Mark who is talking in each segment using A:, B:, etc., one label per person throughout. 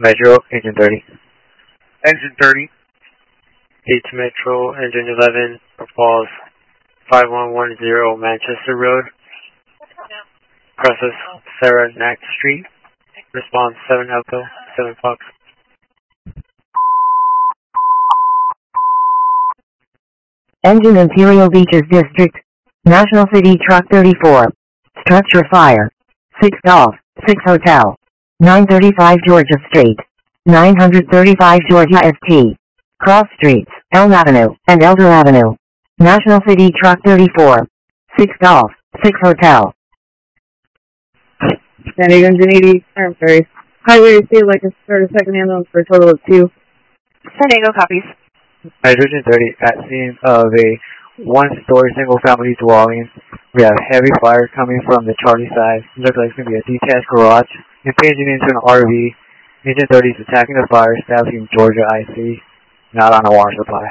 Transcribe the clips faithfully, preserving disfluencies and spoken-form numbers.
A: Metro, Engine thirty.
B: Engine thirty.
A: eight Metro, Engine eleven, Falls, five one one zero Manchester Road. Crosses Saranac Street. Response seven Alpha, seven Fox.
C: Engine Imperial Beaches District, National City Truck thirty-four. Structure fire. six Golf, six Hotel. nine thirty-five Georgia Street. nine thirty-five Georgia S T. Cross Streets, Elm Avenue, and Elder Avenue. National City Truck thirty-four. six Golf, six Hotel.
D: San Diego Engine eighty, I'm sorry. Highway I C, like a start a second ambulance for a total of two.
E: San Diego copies.
A: Hydrogen thirty, at scene of a one-story single-family dwelling. We have heavy fire coming from the Charlie side. It looks like it's going to be a detached garage, impinging into an R V. Engine thirty is attacking the fire, establishing Georgia I C, not on a water supply.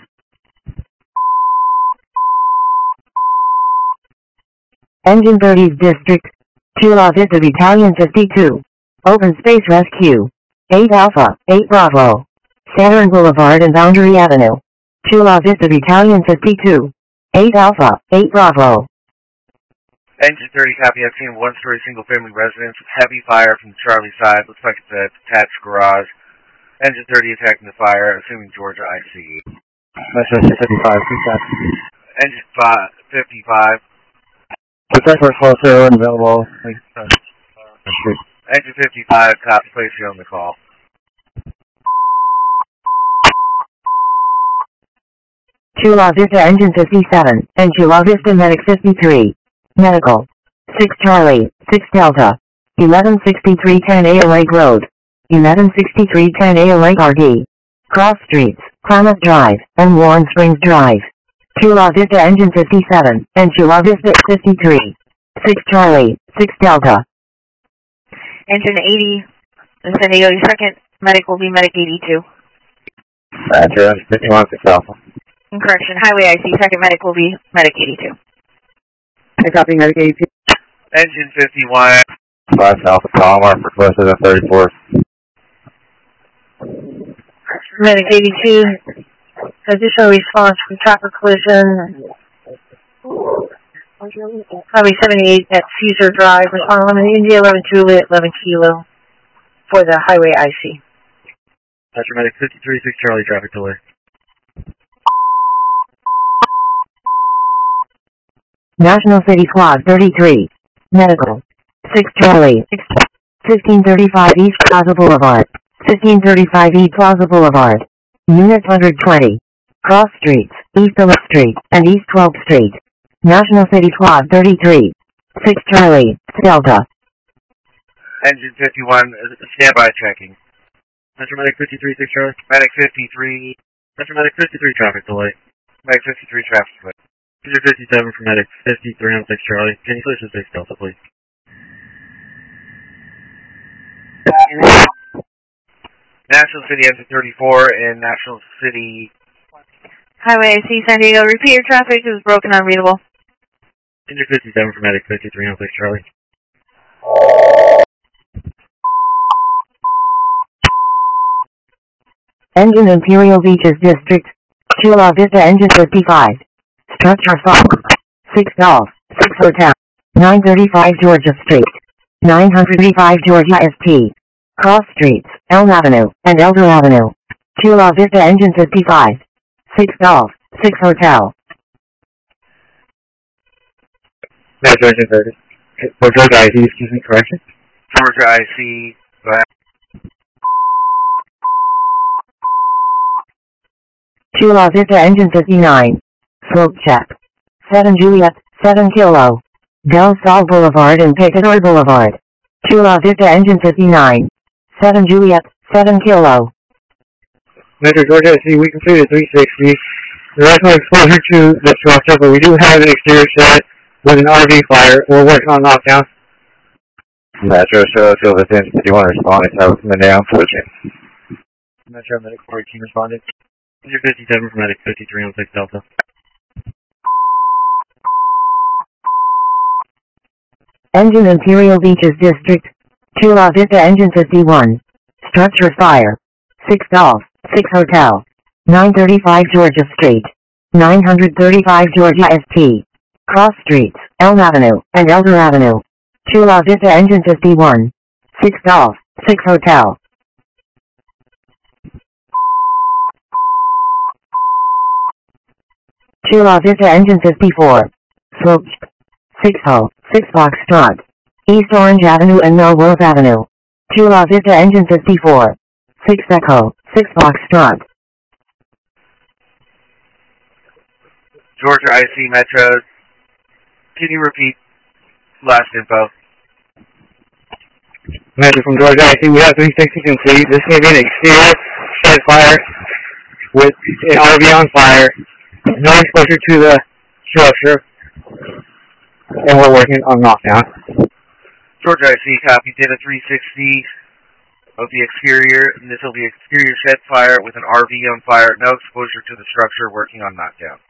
C: Engine thirty's District, Chula Vista Battalion fifty-two. Open Space Rescue. eight Alpha, eight Bravo. Saturn Boulevard and Boundary Avenue. Chula Vista Battalion fifty-two. eight Alpha, eight Bravo.
B: Engine thirty, copy. I've seen one-story single-family residence with heavy fire from the Charlie side. Looks like it's a detached garage. Engine thirty attacking the fire, assuming Georgia I C.
A: Metro fifty-five, please stop.
B: Engine fifty-five.
A: Protect for closer and available.
B: Engine fifty-five, copy. Place you on the call.
C: Chula Vista Engine fifty-seven, and Chula Vista Medic fifty-three. Medical. six Charlie, six Delta. eleven sixty-three ten A Lake Road. eleven sixty-three ten A Lake R D. Cross Streets, Klamath Drive, and Warren Springs Drive. Chula Vista Engine fifty-seven, and Chula Vista fifty-three. six Charlie, six Delta.
E: Engine eighty, and San Diego second. Medic will be Medic eighty-two.
A: Metro fifty-one, six Alpha.
E: Correction, Highway I C second. Medic will be Medic eighty-two.
D: I copy Medic eighty-two.
B: Engine fifty-one.
A: five Alpha Palmer for closer than thirty-four.
F: Medic eighty-two, additional response from traffic collision. Highway seventy-eight at Caesar Drive, respond eleven India eleven Juliet eleven Kilo for the Highway I C.
A: Metro Medic fifty-three, six Charlie, traffic delay.
C: National City Quad thirty-three. Medical. six Charlie. fifteen thirty-five East Plaza Boulevard. fifteen thirty-five East Plaza Boulevard. Unit one hundred twenty. Cross Streets, East eleventh Street, and East twelfth Street. National City Quad thirty-three. six Charlie, Delta.
B: Engine fifty-one, standby checking. Metro Medic fifty-three, six Charlie. Medic fifty-three. Metro Medic fifty-three, traffic delay. Medic fifty-three, traffic delay. Engine fifty-seven for Medic fifty-three on six Charlie. Can you switch to six Delta, please? National City Engine thirty-four and National City...
E: Highway I C San Diego, repeat your traffic is broken, unreadable.
A: Engine fifty-seven for Medic fifty-three on six Charlie.
C: Engine Imperial Beaches District, Chula Vista Engine fifty-five. Structure fire. six Golf, six Hotel. nine thirty-five Georgia Street. nine thirty-five Georgia S T. Cross Streets, Elm Avenue, and Elder Avenue. Chula Vista Engine fifty-five. six Golf, six Hotel.
A: Metro Engine thirty. For Georgia I C, excuse me, correction?
B: Georgia I C, go ahead.
C: Chula Vista Engine fifty-nine. Slope check. seven Juliet, seven Kilo. Del Sol Boulevard and Picador Boulevard. Chula Vista Engine fifty-nine. seven Juliet, seven Kilo.
A: Metro Georgia I C, we completed three sixty. There is no exposure to the structure, but we do have an exterior shot with an R V fire. We're working on knockdown. Metro show Chula Vista Engine fifty-one responding. That was from the down switching. Metro Medic fourteen responded. Engine fifty-seven for Medic fifty-three on six Delta.
C: Engine Imperial Beaches District, Chula Vista Engine fifty-one. Structure fire. six Golf, six Hotel. nine thirty-five Georgia Street. nine thirty-five Georgia S T. Cross Streets, Elm Avenue, and Elder Avenue. Chula Vista Engine fifty-one. six Golf, six Hotel. Chula Vista Engine fifty-four. Slope. six Ho, six Foxtrot. East Orange Avenue and Melrose Avenue. Chula Vista Engine fifty-four. six Echo, six Foxtrot.
B: Georgia I C Metro. Can you repeat last info?
A: Metro from Georgia I C, we have three sixty complete. This may be an exterior shed fire with an R V on fire. No exposure to the structure. And we're working on knockdown.
B: Georgia I C copy, data three sixty of the exterior, and this will be exterior shed fire with an R V on fire, no exposure to the structure, working on knockdown.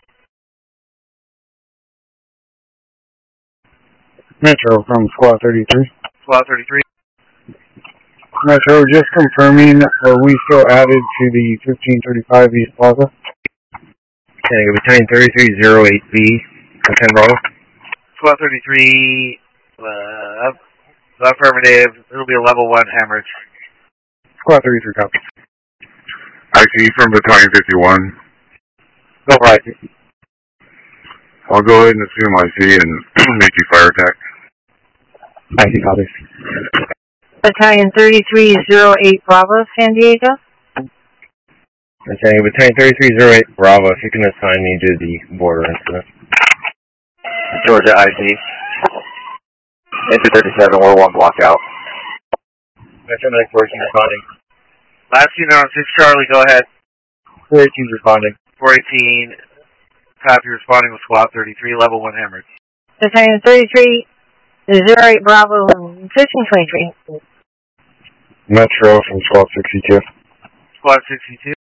A: Metro from Squad thirty-three.
B: Squad thirty-three.
A: Metro, just confirming, are we still added to the fifteen thirty-five East Plaza?
G: Okay, battalion thirty-three oh eight B, ten Bravo.
B: Squad thirty-three, uh, affirmative, it'll be a level one hemorrhage.
A: Squad thirty-three, copy.
H: I C from battalion fifty-one.
A: Go for I C.
H: I'll go ahead and assume I C and make you fire attack.
A: I C copies.
F: Battalion thirty-three oh eight Bravo, San Diego.
G: Okay, battalion thirty-three oh eight Bravo, if you can assign me to the border incident.
I: Georgia I C. Enter thirty-seven, we're one block out.
G: Metro Medic fourteen responding.
B: Last unit on six Charlie, go ahead.
G: four eighteen responding.
B: four eighteen, copy, responding with Squad thirty-three, level one hemorrhage.
F: Battalion thirty-three oh eight Bravo, fifteen twenty-three.
A: Metro from Squad sixty-two.
B: Squad sixty-two.